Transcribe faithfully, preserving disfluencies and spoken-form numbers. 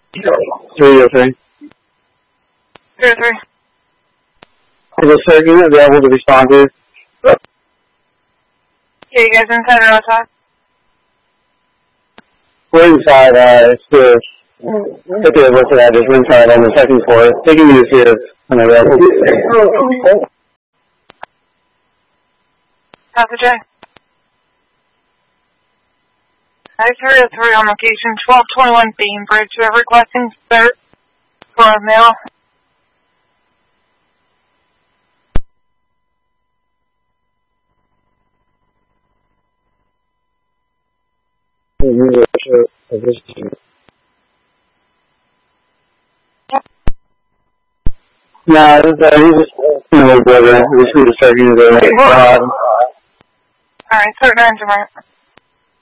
three oh three. three oh three. Is the surgeon available to respond to? Yeah, you guys inside or outside? We're inside, uh, it's the, if you're looking at it, we're inside on the second floor. They can use here when they're available. Copy, Jay. I three oh three on location, twelve twenty-one Bainbridge. They're requesting cert for a male. No, this is, he's just, you know, brother. We just need to start using the, uh, Alright, cert nine, right.